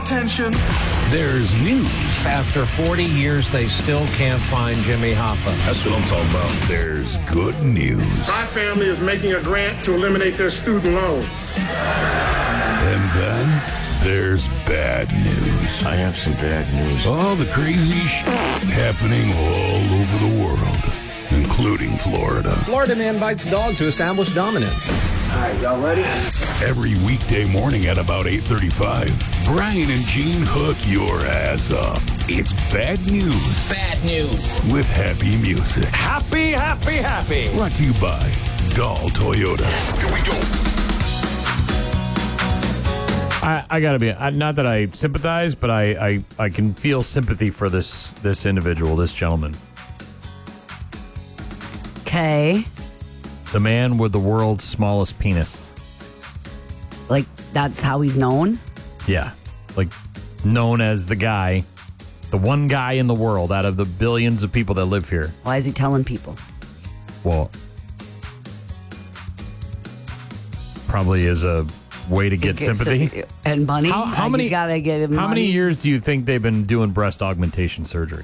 attention. There's news. After 40 years, they still can't find Jimmy Hoffa. That's what I'm talking about. There's good news. My family is making a grant to eliminate their student loans. And then there's bad news. I have some bad news. All the crazy happening all over the world, including Florida. Florida man bites dog to establish dominance. All right, y'all ready? Every weekday morning at about 8:35, Brian and Gene hook your ass up. It's bad news. Bad news. With happy music. Happy, happy, happy. Brought to you by Dahl Toyota. Here we go. I gotta be, not that I sympathize, but I can feel sympathy for this individual, this gentleman. Okay. The man with the world's smallest penis. Like, that's how he's known? Yeah. Like, known as the guy, the one guy in the world out of the billions of people that live here. Why is he telling people? Well, probably is a way to get sympathy. And money? How many, He's gotta get him how money. many years do you think they've been doing breast augmentation surgery?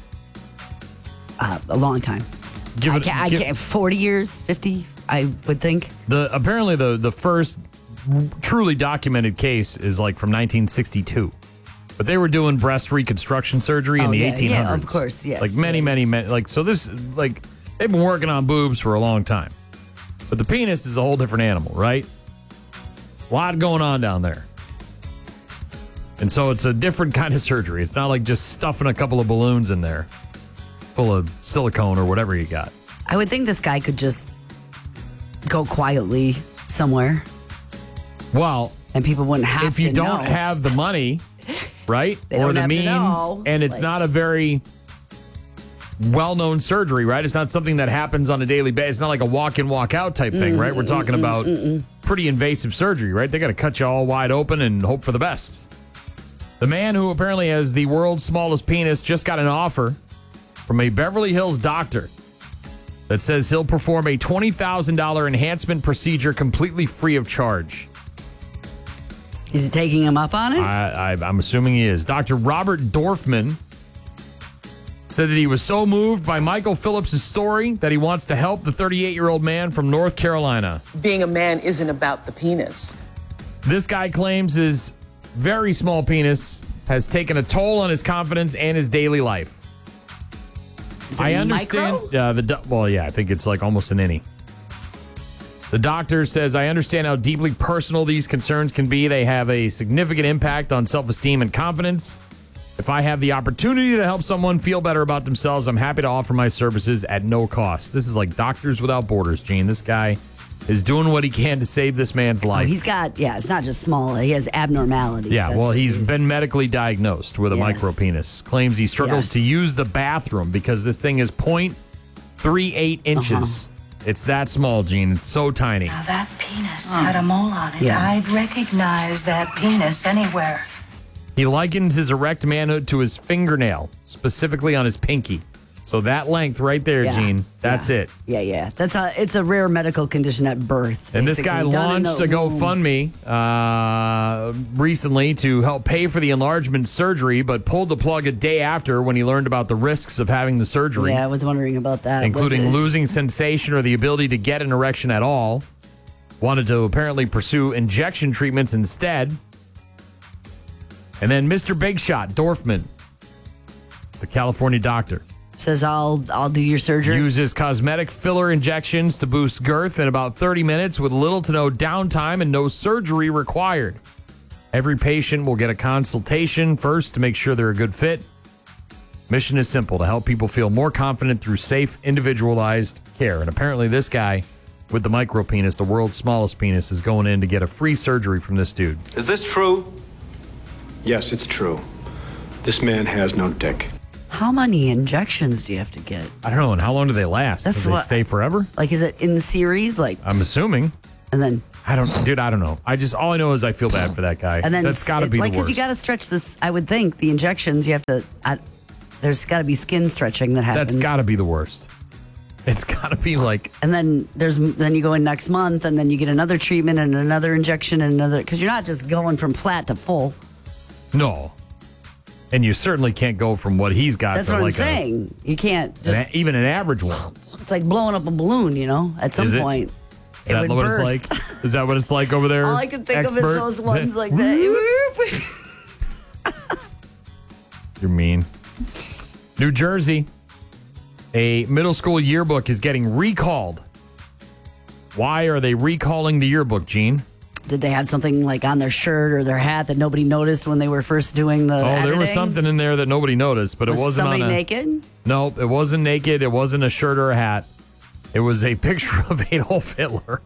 A long time. I can't. 40 years, 50, I would think. Apparently the first truly documented case is like from 1962. But they were doing breast reconstruction surgery in the 1800s. Yeah, of course, yes. Like many, like, so this, like, they've been working on boobs for a long time. But the penis is a whole different animal, right? A lot going on down there. And so it's a different kind of surgery. It's not like just stuffing a couple of balloons in there full of silicone or whatever you got. I would think this guy could just go quietly somewhere. Well, and people wouldn't have to know. If you don't have the money, right? Or the means, and it's not a very well-known surgery, right? It's not something that happens on a daily basis. It's not like a walk-in, walk-out type thing, right? We're talking about pretty invasive surgery, right? They got to cut you all wide open and hope for the best. The man who apparently has the world's smallest penis just got an offer from a Beverly Hills doctor that says he'll perform a $20,000 enhancement procedure completely free of charge. Is he taking him up on it? I'm assuming he is. Dr. Robert Dorfman said that he was so moved by Michael Phillips' story that he wants to help the 38-year-old man from North Carolina. Being a man isn't about the penis. This guy claims his very small penis has taken a toll on his confidence and his daily life. I understand. I think it's like almost an innie. The doctor says, I understand how deeply personal these concerns can be. They have a significant impact on self-esteem and confidence. If I have the opportunity to help someone feel better about themselves, I'm happy to offer my services at no cost. This is like Doctors Without Borders, Gene. This guy is doing what he can to save this man's life. He's got, it's not just small. He has abnormalities. Yeah, well, he's been medically diagnosed with a micropenis. Claims he struggles to use the bathroom because this thing is 0.38 inches. It's that small, Gene. It's so tiny. Now that penis had a mole on it. I'd recognize that penis anywhere. He likens his erect manhood to his fingernail, specifically on his pinky. So that length right there, Gene, that's it. Yeah. It's a rare medical condition at birth. And this guy launched a GoFundMe recently to help pay for the enlargement surgery, but pulled the plug a day after when he learned about the risks of having the surgery. Yeah, I was wondering about that. Including losing sensation or the ability to get an erection at all. Wanted to apparently pursue injection treatments instead. And then Mr. Big Shot, Dorfman, the California doctor, says, I'll do your surgery. Uses cosmetic filler injections to boost girth in about 30 minutes with little to no downtime and no surgery required. Every patient will get a consultation first to make sure they're a good fit. Mission is simple, to help people feel more confident through safe, individualized care. And apparently this guy with the micro penis, the world's smallest penis, is going in to get a free surgery from this dude. Is this true? Yes, it's true. This man has no dick. How many injections do you have to get? I don't know. And how long do they last? Do they stay forever? Like, is it in series? Like, I'm assuming. And then I don't know. All I know is I feel bad for that guy. And then that's got to be the worst. Because you got to stretch this. I would think the injections you have to. There's got to be skin stretching that happens. That's got to be the worst. It's got to be like. And then you go in next month, and then you get another treatment and another injection and another, because you're not just going from flat to full. No. And you certainly can't go from what he's got That's to what like I'm saying. You can't just. even an average one. It's like blowing up a balloon, at some Is it? point. Is that would what burst. it's like? Is that what it's like over there? All I can think expert? of is those ones like that. You're mean. New Jersey, a middle school yearbook is getting recalled. Why are they recalling the yearbook, Gene? Did they have something like on their shirt or their hat that nobody noticed when they were first doing the editing? There was something in there that nobody noticed, but Was it wasn't somebody on naked? No, it wasn't naked. It wasn't a shirt or a hat. It was a picture of Adolf Hitler.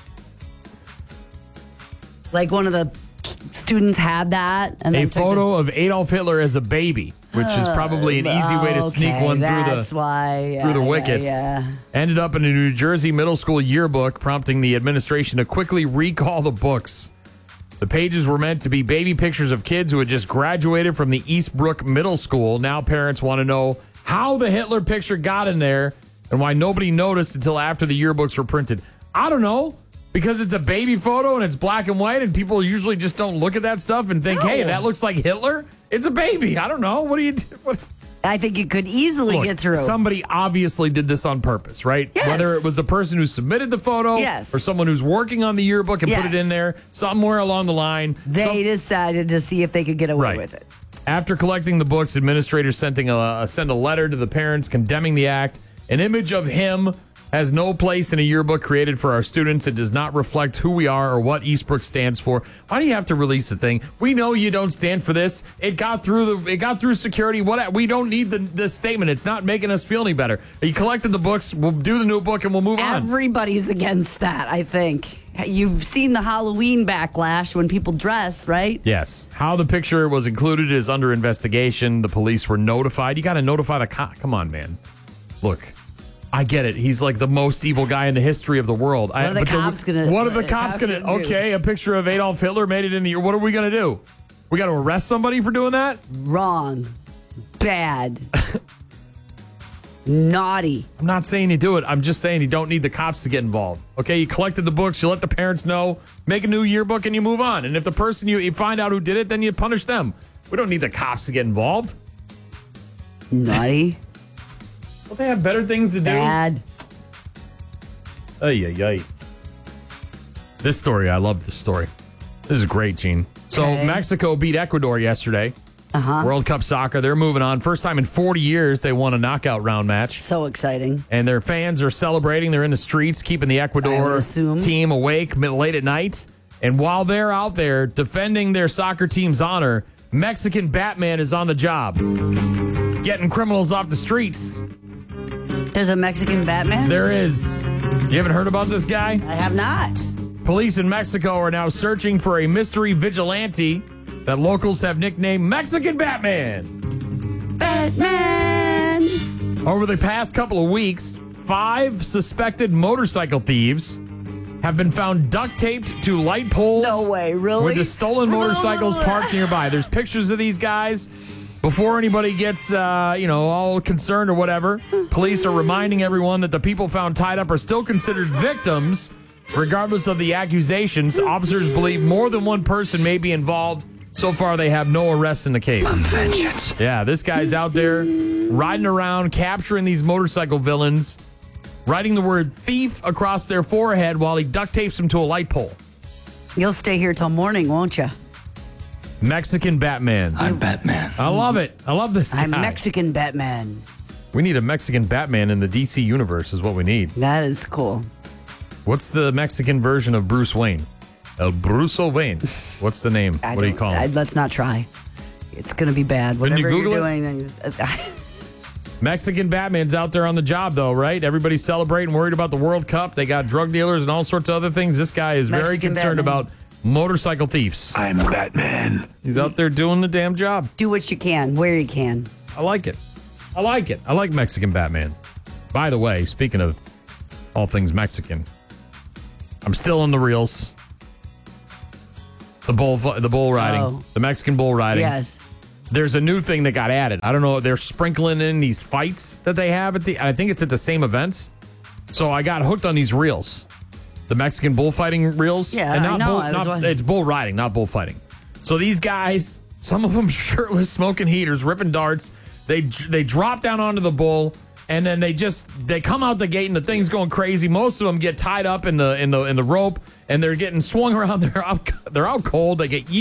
Like one of the students had that? And A then took photo of Adolf Hitler as a baby, which is probably an easy way to sneak one that's why, through the wickets. Yeah. Ended up in a New Jersey middle school yearbook, prompting the administration to quickly recall the books. The pages were meant to be baby pictures of kids who had just graduated from the Eastbrook Middle School. Now parents want to know how the Hitler picture got in there and why nobody noticed until after the yearbooks were printed. I don't know. Because it's a baby photo and it's black and white, and people usually just don't look at that stuff and think, hey, that looks like Hitler. It's a baby. I don't know. What do you do? I think it could easily get through. Somebody obviously did this on purpose, right? Yes. Whether it was the person who submitted the photo or someone who's working on the yearbook and put it in there, somewhere along the line. They decided to see if they could get away with it. After collecting the books, administrators send a letter to the parents condemning the act. An image of him has no place in a yearbook created for our students. It does not reflect who we are or what Eastbrook stands for. Why do you have to release a thing? We know you don't stand for this. It got through security. We don't need the statement. It's not making us feel any better. You collected the books. We'll do the new book and we'll move on. Everybody's against that, I think. You've seen the Halloween backlash when people dress, right? Yes. How the picture was included is under investigation. The police were notified. You got to notify the cop. Come on, man. Look. I get it. He's like the most evil guy in the history of the world. What are the cops going to do? Okay, a picture of Adolf Hitler made it in the year. What are we going to do? We got to arrest somebody for doing that? Wrong. Bad. Naughty. I'm not saying you do it. I'm just saying you don't need the cops to get involved. Okay, you collected the books. You let the parents know. Make a new yearbook and you move on. And if the person you find out who did it, then you punish them. We don't need the cops to get involved. Naughty. Don't they have better things to do? Bad. Ay. This story, I love this story. This is great, Gene. So Mexico beat Ecuador yesterday. World Cup soccer. They're moving on. First time in 40 years they won a knockout round match. So exciting. And their fans are celebrating. They're in the streets, keeping the Ecuador team awake late at night. And while they're out there defending their soccer team's honor, Mexican Batman is on the job, getting criminals off the streets. There's a Mexican Batman? There is. You haven't heard about this guy? I have not. Police in Mexico are now searching for a mystery vigilante that locals have nicknamed Mexican Batman. Batman! Over the past couple of weeks, 5 suspected motorcycle thieves have been found duct taped to light poles. No way, really? With the stolen motorcycles parked nearby. There's pictures of these guys. Before anybody gets, all concerned or whatever, police are reminding everyone that the people found tied up are still considered victims, regardless of the accusations. Officers believe more than one person may be involved. So far, they have no arrests in the case. Vengeance. Yeah, this guy's out there riding around, capturing these motorcycle villains, writing the word thief across their forehead while he duct tapes them to a light pole. You'll stay here till morning, won't you? Mexican Batman. I'm Batman. I love it. I love this guy. I'm Mexican Batman. We need a Mexican Batman in the DC universe is what we need. That is cool. What's the Mexican version of Bruce Wayne? El Bruce Wayne. What's the name? What do you call him? Let's not try. It's going to be bad. Couldn't Whatever you Google you're doing. Mexican Batman's out there on the job, though, right? Everybody's celebrating, worried about the World Cup. They got drug dealers and all sorts of other things. This guy is very concerned about motorcycle thieves. I'm Batman. He's out there doing the damn job. Do what you can, where you can. I like it. I like Mexican Batman. By the way, speaking of all things Mexican, I'm still on the reels. The bull riding. The Mexican bull riding. Yes. There's a new thing that got added. I don't know. They're sprinkling in these fights that they have I think it's at the same events. So I got hooked on these reels. The Mexican bullfighting reels. Yeah, and I know. it's bull riding, not bullfighting. So these guys Some of them shirtless, smoking heaters, ripping darts. They drop down onto the bull, and then they come out the gate, and the thing's going crazy. Most of them get tied up in the rope, and they're getting swung around. They're out cold. They get